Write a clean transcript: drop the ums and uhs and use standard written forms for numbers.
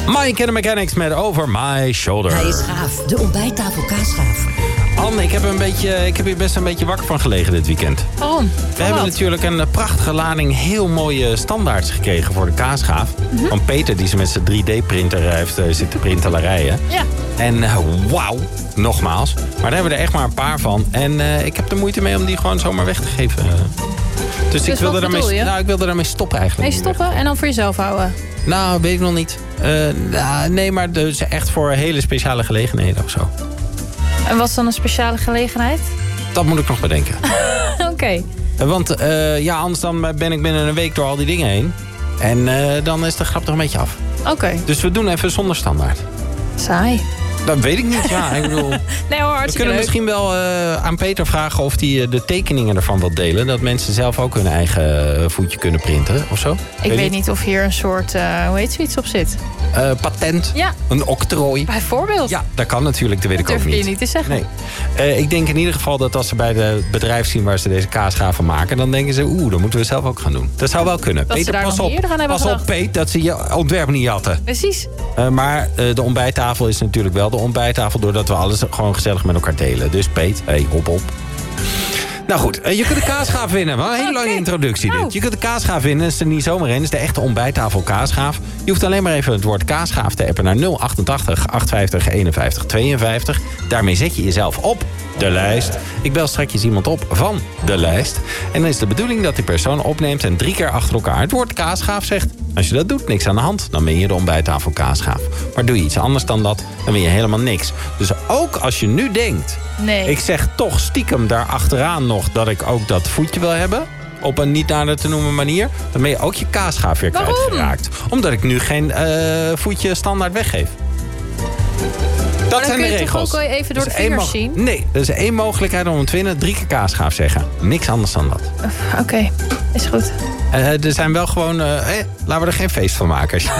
Mike and the Mechanics met Over My Shoulder. Hij is gaaf. De ontbijttafel kaasgaaf. Anne, ik heb hier best een beetje wakker van gelegen dit weekend. Waarom? We hebben natuurlijk een prachtige lading heel mooie standaards gekregen voor de kaasgaaf. Van Peter, die ze met zijn 3D-printer heeft zitten printelarijen. Ja. En wauw, nogmaals. Maar daar hebben we er echt maar een paar van. En ik heb er moeite mee om die gewoon zomaar weg te geven. Dus ik wilde daarmee stoppen eigenlijk. Nee, stoppen en dan voor jezelf houden? Nou, weet ik nog niet. Nee, maar dus echt voor hele speciale gelegenheden of zo. En wat is dan een speciale gelegenheid? Dat moet ik nog bedenken. Oké. Want anders dan ben ik binnen een week door al die dingen heen. En dan is de grap er een beetje af. Oké. Dus we doen even zonder standaard. Saai. Dat weet ik niet, ja. Ik bedoel, Nee hoor, hartstikke we kunnen leuk. misschien wel aan Peter vragen of hij de tekeningen ervan wil delen. Dat mensen zelf ook hun eigen voetje kunnen printen of zo. Ik weet niet of hier een soort, hoe heet zoiets op zit? Patent, Ja. een octrooi. Bijvoorbeeld. Ja, dat kan natuurlijk, dat weet ik ook durf niet. je niet te zeggen. Nee. Ik denk in ieder geval dat als ze bij het bedrijf zien waar ze deze kaasgaven maken, dan denken ze, dat moeten we zelf ook gaan doen. Dat zou wel kunnen. Dat Peter, ze daar pas nog op. eerder aan hebben Pas op, gedacht. Peet, dat ze je ontwerp niet hadden. Precies. Maar de ontbijttafel is natuurlijk wel de ontbijttafel, doordat we alles gewoon gezellig met elkaar delen. Dus Peet, hop op. Nou goed, je kunt de kaasgaaf winnen. Wat een hele lange introductie dit. Je kunt de kaasgaaf winnen, dat is er niet zomaar in. Dat is de echte ontbijttafel kaasgaaf. Je hoeft alleen maar even het woord kaasgaaf te appen naar 088 850 51 52. Daarmee zet je jezelf op de lijst. Ik bel straks iemand op van de lijst. En dan is de bedoeling dat die persoon opneemt en 3 keer achter elkaar het woord kaasgaaf zegt. Als je dat doet, niks aan de hand, dan ben je de ontbijttafel kaasgaaf. Maar doe je iets anders dan dat, dan ben je helemaal niks. Dus ook als je nu denkt, Nee. ik zeg toch stiekem daar achteraan nog dat ik ook dat voetje wil hebben, op een niet nader te noemen manier, dan ben je ook je kaasgaaf weer Waarom? kwijtgeraakt. Omdat ik nu geen voetje standaard weggeef. Dat zijn de regels. Dan kun je toch ook wel even door de vingers zien? Nee, er is 1 mogelijkheid om te winnen. 3 keer kaasgaaf zeggen. Niks anders dan dat. Oké, is goed. Er zijn wel gewoon, laten we er geen feest van maken.